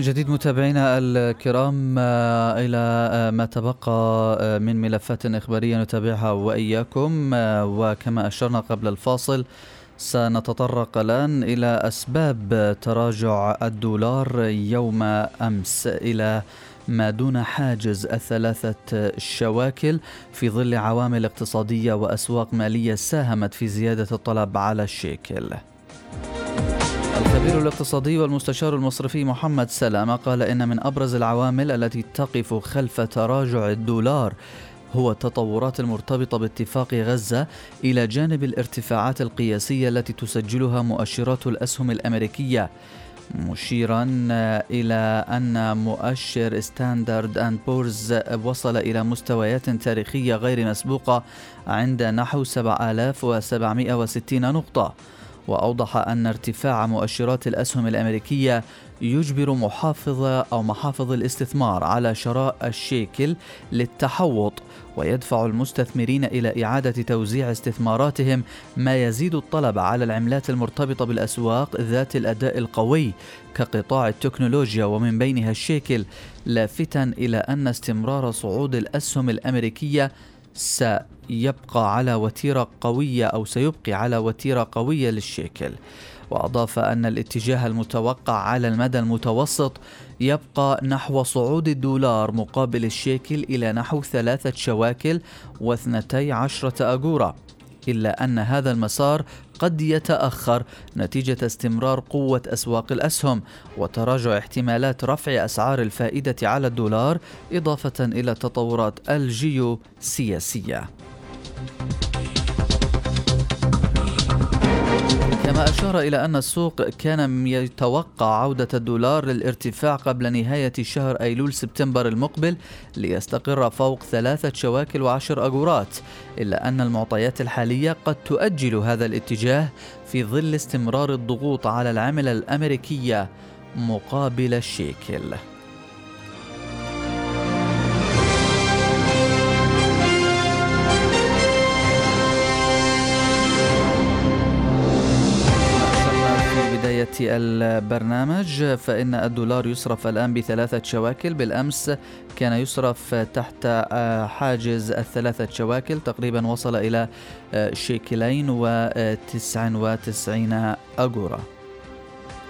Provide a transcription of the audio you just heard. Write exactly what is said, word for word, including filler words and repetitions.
من جديد متابعينا الكرام إلى ما تبقى من ملفات إخبارية نتابعها وإياكم. وكما أشرنا قبل الفاصل سنتطرق الآن إلى أسباب تراجع الدولار يوم أمس إلى ما دون حاجز الثلاثة شواكل في ظل عوامل اقتصادية وأسواق مالية ساهمت في زيادة الطلب على الشيكل. الخبير الاقتصادي والمستشار المصرفي محمد سلامة قال إن من أبرز العوامل التي تقف خلف تراجع الدولار هو التطورات المرتبطة باتفاق غزة إلى جانب الارتفاعات القياسية التي تسجلها مؤشرات الأسهم الأمريكية، مشيرا إلى أن مؤشر ستاندرد أند بورز وصل إلى مستويات تاريخية غير مسبوقة عند نحو سبعة آلاف وسبعمائة وستين نقطة. وأوضح أن ارتفاع مؤشرات الأسهم الأمريكية يجبر محافظ أو محافظ الاستثمار على شراء الشيكل للتحوط، ويدفع المستثمرين إلى إعادة توزيع استثماراتهم، ما يزيد الطلب على العملات المرتبطة بالأسواق ذات الأداء القوي كقطاع التكنولوجيا ومن بينها الشيكل، لافتا إلى أن استمرار صعود الأسهم الأمريكية سيبقى على وتيرة قوية أو سيبقي على وتيرة قوية للشيكل. وأضاف أن الاتجاه المتوقع على المدى المتوسط يبقى نحو صعود الدولار مقابل الشيكل إلى نحو ثلاثة شواكل واثنتي عشرة أجورة، إلا أن هذا المسار قد يتأخر نتيجة استمرار قوة أسواق الأسهم وتراجع احتمالات رفع أسعار الفائدة على الدولار، إضافة إلى التطورات الجيوسياسية. كما أشار إلى أن السوق كان يتوقع عودة الدولار للارتفاع قبل نهاية شهر أيلول سبتمبر المقبل ليستقر فوق ثلاثة شواكل وعشر أجورات، إلا أن المعطيات الحالية قد تؤجل هذا الاتجاه في ظل استمرار الضغوط على العملة الأمريكية مقابل الشيكل. البرنامج فإن الدولار يصرف الآن بثلاثة شواكل، بالأمس كان يصرف تحت حاجز الثلاثة شواكل، تقريبا وصل إلى شيكلين وتسع وتسعين أجورة.